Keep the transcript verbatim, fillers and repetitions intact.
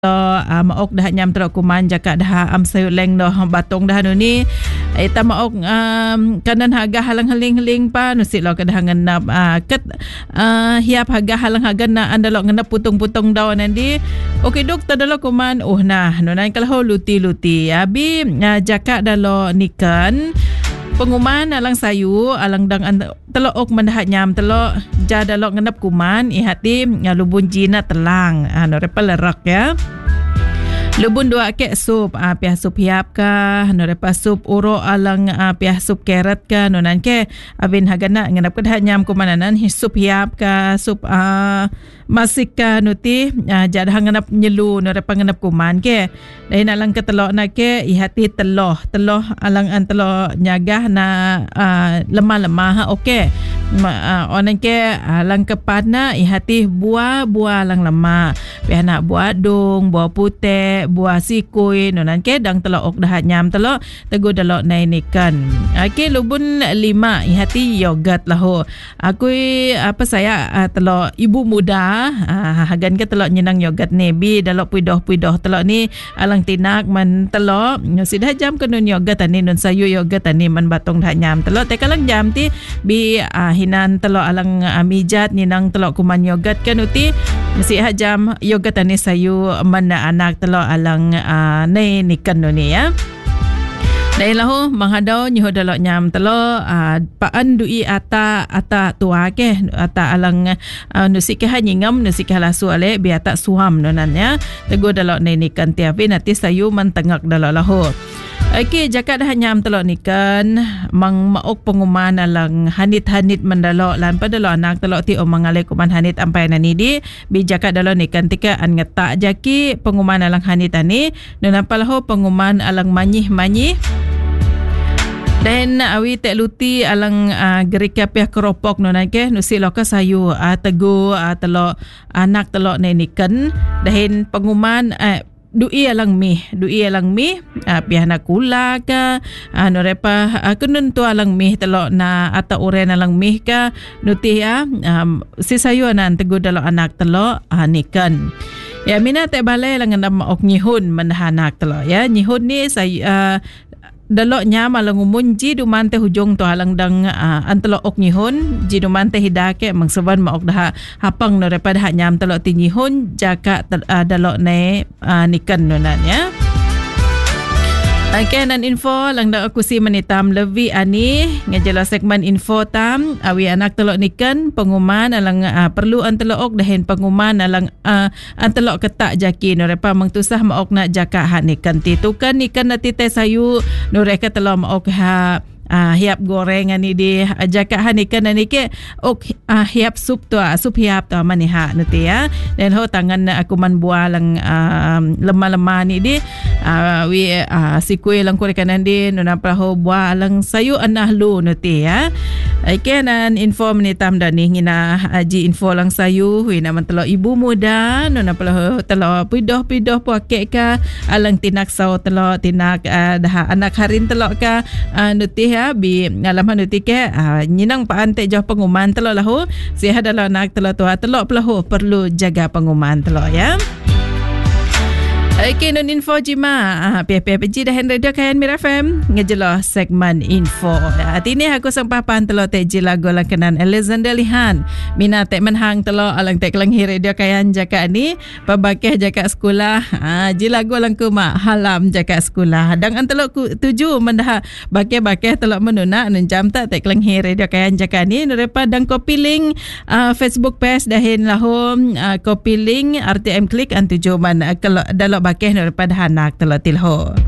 uh, maok dah nyam terok kuman jaka dah am sayut leng dah batong dah nu ni eta maok um, kanan haga halang heling-heling pa nusit lo kedah ngenap uh, ket uh, hiap haga halang haga na andalok ngenap putung-putung daun nanti okey dok tadalo kuman oh nah nunan kalau luti-luti abi uh, jaka dalo nikan penguman alang sayu alang dang telok ok mendahat nyam telok jadalok ngenap kuman ihati lubun jina telang anu repel lerak ya lubun dua kek sup ah piah sup hiap ka anu repa sup uro alang ah, piah sup carrot ka nunan ke abin hagana ngenap kedah nyam kumananan sup hiap ka sup ah, masik ka nuti ah, jadah ngenap nyelu nu repa ngenap kuman ke lain alang ke telok na ke ihati teloh teloh alang an telok nyagah na ah, lemah-lemah okey uh, onan ke alang kepadna ihati buah-buah alang lemah piah nak buah dong buah putih buah sikui nunan ke dang telok ok dah nyam telok tegu delok nai nikan okey lubun lima ihati yogurt lah ho aku apa saya uh, telok ibu muda uh, hagan ke telok nyenang yogurt ni bi delok puidoh-puidoh telok ni alang tinak man telok sidah jam ke nun yogurt ani nun sayu yogurt ani man batong dah nyam telok te kalang jam ti bi uh, hinan telok alang uh, mijat ninang telok kuman yogurt kan uti mesti ha jam yogurt ani sayu man anak telok alang uh, nei nikan nu ni ya dai lahu menghadau nyoh dalok nyam telok uh, paan dui ata ata tua ke ata alang uh, nusik ke hanyingam nusik ke lasu ale bi ata suam nunan ya tego dalok nei nikan tiapi nanti sayu man tengak dalok lahu. Okey, jakat dah nyam telok nikan mang maok penguman alang hanit-hanit mendalok lan padalo anak telok ti omang ale kuman hanit ampai nani di bi jakat dalok nikan tika an ngetak jaki penguman alang hanit ani dan apalah penguman alang manyih-manyih dan awi tek luti alang uh, gerika piah keropok nunan ke nusi loka sayu uh, tegu uh, telok anak telok nikan dahin penguman uh, dui alang mih dui alang mih uh, piah nak kula ka anu uh, repa uh, kunun tu alang mih telok na atau uren alang mih ka nuti ya um, si sayu anan tegu dalok anak telok uh, nikan ya mina te balai lang ngam ok nyihun mendahanak telok ya nyihun ni sayu uh, dalok nyam alang umun ji duman te hujung tu alang dang uh, antelo ok nyihun ji duman te hidake mangsaban ma ok dah hapang no repa dah nyam telok ti nyihun jaka uh, dalok ne uh, nikan nunan ya okay, nan info lang dah aku si menitam levi ani ngejelo segmen info tam awi anak telok nikan penguman alang uh, perlu an telok ok dahin penguman alang uh, an telok ketak jaki no repa mangtusah ma ok nak jaka ha nikan ti tukan nikan nati te sayu no reka telok ma ok ha Ah, hiap goreng ani di jaka hanikan ani ke ok ah, hiap sup tu ah, sup hiap tu mani ha nuti ya dan ho tangan aku man buah lang ah, lemah-lemah ni di ah, wi ah, sikui lang kore kanan di nuna praho buah lang sayu anah lu nuti ya okay, nan info menitam dan ni ngina aji info lang sayu wi nama telok ibu muda nuna praho telok pidoh-pidoh puakek ka alang tinak sau telok tinak ah, dah anak harin telok ka ah, nuti ya bi alam hanuti ke uh, nyinang paan te jauh penguman telok lahu sihat dalam anak telok tua telok pelahu perlu jaga penguman telok ya. Okey, nun info jima ah P P P G dah radio kayan Mira F M ngejelo segmen info. Hati ni aku sempah pan telo te ji lagu lang kenan Alexander Lihan. Mina tek menhang telo alang tek langhi radio kayan jaka ni pabakeh jaka sekolah. Ah ji lagu lang ku mak halam jaka sekolah. Dang an telo ku tuju mendah bakeh-bakeh telo menuna nun jam tak tek langhi radio kayan jaka ni nerepa dang copy link uh, Facebook page dahin lahum uh, copy link R T M klik an tuju man uh, kalau dalam bakeh daripada anak telok tilho.